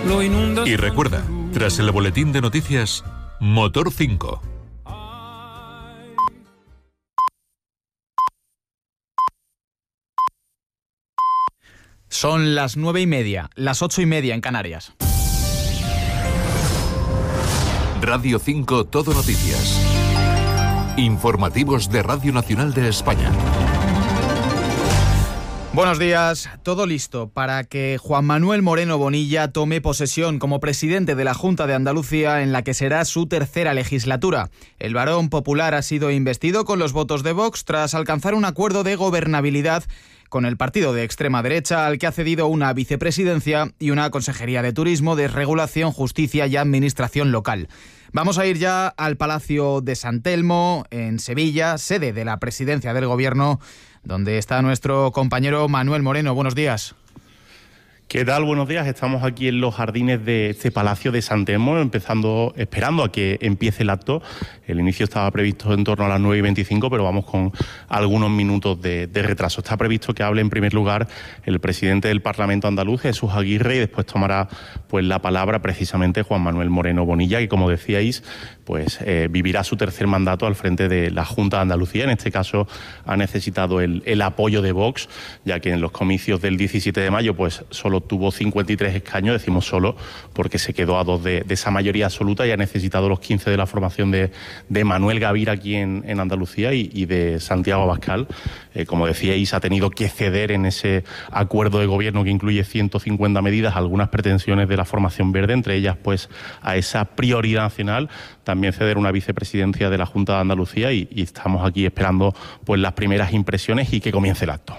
lo inundas. Y recuerda, tras el boletín de noticias, Motor 5. Son las 9:30, las 8:30 en Canarias. Radio 5 Todo Noticias. Informativos de Radio Nacional de España. Buenos días, todo listo para que Juan Manuel Moreno Bonilla tome posesión como presidente de la Junta de Andalucía en la que será su tercera legislatura. El varón popular ha sido investido con los votos de Vox tras alcanzar un acuerdo de gobernabilidad con el partido de extrema derecha al que ha cedido una vicepresidencia y una consejería de turismo, desregulación, justicia y administración local. Vamos a ir ya al Palacio de San Telmo, en Sevilla, sede de la presidencia del Gobierno, donde está nuestro compañero Manuel Moreno. Buenos días. ¿Qué tal? Buenos días. Estamos aquí en los jardines de este Palacio de San Telmo, esperando a que empiece el acto. El inicio estaba previsto en torno a las 9:25, pero vamos con algunos minutos de retraso. Está previsto que hable en primer lugar el presidente del Parlamento andaluz, Jesús Aguirre, y después tomará la palabra precisamente Juan Manuel Moreno Bonilla, que, como decíais, vivirá su tercer mandato al frente de la Junta de Andalucía. En este caso ha necesitado el apoyo de Vox, ya que en los comicios del 17 de mayo solo tuvo 53 escaños, decimos solo porque se quedó a 2 de esa mayoría absoluta y ha necesitado los 15 de la formación de Manuel Gavira aquí en Andalucía y de Santiago Abascal. Como decíais, ha tenido que ceder en ese acuerdo de gobierno que incluye 150 medidas, algunas pretensiones de la formación verde, entre ellas a esa prioridad nacional, también ceder una vicepresidencia de la Junta de Andalucía y estamos aquí esperando las primeras impresiones y que comience el acto.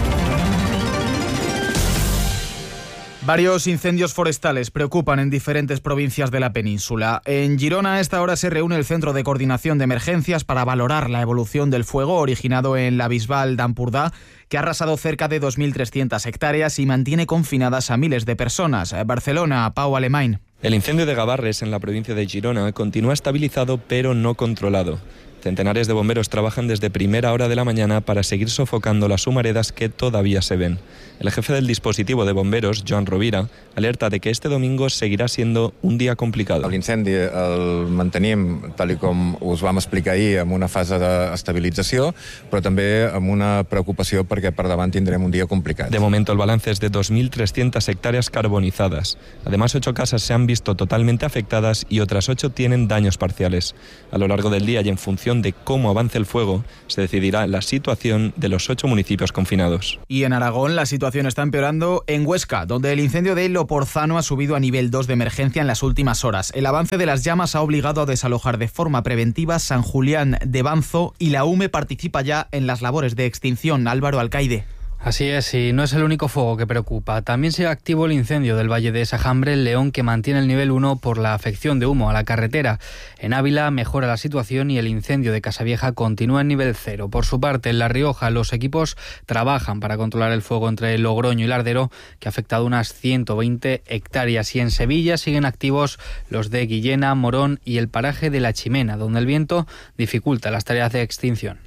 Varios incendios forestales preocupan en diferentes provincias de la península. En Girona a esta hora se reúne el Centro de Coordinación de Emergencias para valorar la evolución del fuego originado en la Bisbal d'Empordà, que ha arrasado cerca de 2.300 hectáreas y mantiene confinadas a miles de personas. Barcelona, Pau Alemany. El incendio de Gavarres en la provincia de Girona continúa estabilizado pero no controlado. Centenares de bomberos trabajan desde primera hora de la mañana para seguir sofocando las humaredas que todavía se ven. El jefe del dispositivo de bomberos, Joan Rovira, alerta de que este domingo seguirá siendo un día complicado. L'incendi el mantenim, tal com us vam explicar ahir, amb una fase d'estabilització, però també amb una preocupació perquè per davant tindrem un día complicat. De momento el balance es de 2.300 hectáreas carbonizadas. Además, 8 casas se han visto totalmente afectadas y otras 8 tienen daños parciales. A lo largo del día y en función de cómo avance el fuego, se decidirá la situación de los 8 municipios confinados. Y en Aragón la situación está empeorando en Huesca, donde el incendio de Loporzano ha subido a nivel 2 de emergencia en las últimas horas. El avance de las llamas ha obligado a desalojar de forma preventiva San Julián de Banzo y la UME participa ya en las labores de extinción. Álvaro Alcaide. Así es, y no es el único fuego que preocupa. También sigue activo el incendio del Valle de Sajambre, en León, que mantiene el nivel 1 por la afección de humo a la carretera. En Ávila mejora la situación y el incendio de Casavieja continúa en nivel 0. Por su parte, en La Rioja, los equipos trabajan para controlar el fuego entre Logroño y Lardero, que ha afectado unas 120 hectáreas. Y en Sevilla siguen activos los de Guillena, Morón y el paraje de La Chimena, donde el viento dificulta las tareas de extinción.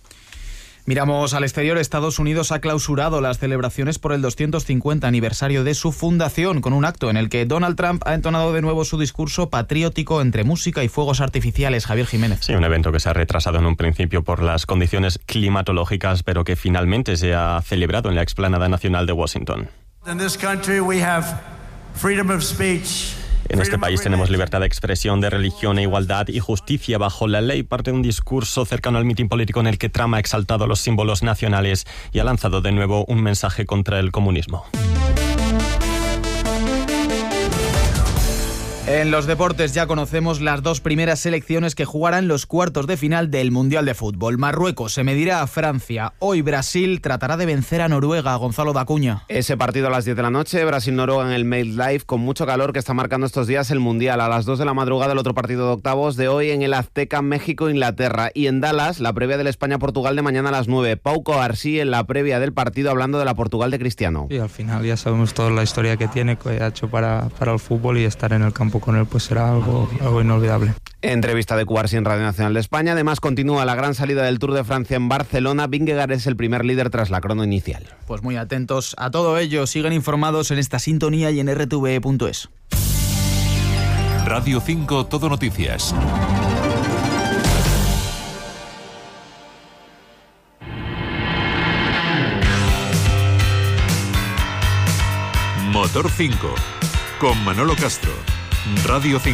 Miramos al exterior. Estados Unidos ha clausurado las celebraciones por el 250 aniversario de su fundación con un acto en el que Donald Trump ha entonado de nuevo su discurso patriótico entre música y fuegos artificiales. Javier Jiménez. Sí, un evento que se ha retrasado en un principio por las condiciones climatológicas, pero que finalmente se ha celebrado en la Explanada Nacional de Washington. En este país tenemos libertad de expresión, de religión e igualdad y justicia bajo la ley. Parte de un discurso cercano al mitin político en el que Trump ha exaltado los símbolos nacionales y ha lanzado de nuevo un mensaje contra el comunismo. En los deportes ya conocemos las 2 primeras selecciones que jugarán los cuartos de final del Mundial de Fútbol. Marruecos se medirá a Francia. Hoy Brasil tratará de vencer a Noruega. Gonzalo Dacuña. Ese partido a las 10 de la noche, Brasil-Noruega en el MailLive, con mucho calor que está marcando estos días el Mundial. A las 2 de la madrugada el otro partido de octavos de hoy en el Azteca, México-Inglaterra. Y en Dallas, la previa del España-Portugal de mañana a las 9. Pau Coarsí en la previa del partido hablando de la Portugal de Cristiano. Y al final ya sabemos toda la historia que tiene, que ha hecho para el fútbol, y estar en el campo con él pues será algo inolvidable. Entrevista de Cubarsí en Radio Nacional de España. Además, continúa la gran salida del Tour de Francia en Barcelona. Vingegaard es el primer líder tras la crono inicial. Pues muy atentos a todo ello. Siguen informados en esta sintonía y en rtve.es. Radio 5 Todo Noticias. Motor 5 con Manolo Castro. Radio 5.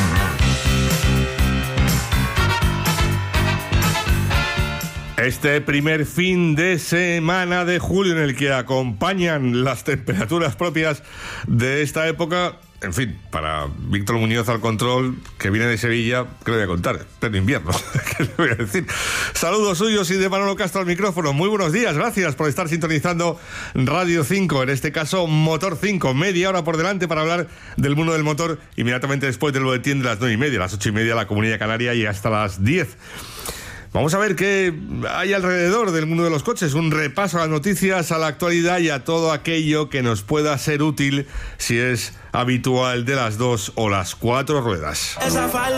Este primer fin de semana de julio en el que acompañan las temperaturas propias de esta época, en fin, para Víctor Muñoz al control, que viene de Sevilla, ¿qué le voy a contar? Pleno invierno, ¿qué le voy a decir? Saludos suyos y de Manolo Castro al micrófono. Muy buenos días, gracias por estar sintonizando Radio 5, en este caso Motor 5. Media hora por delante para hablar del mundo del motor, inmediatamente después del boletín de las 9:30, las 8:30 la Comunidad Canaria y hasta las 10. Vamos a ver qué hay alrededor del mundo de los coches, un repaso a las noticias, a la actualidad y a todo aquello que nos pueda ser útil si es habitual de las 2 o las 4 ruedas.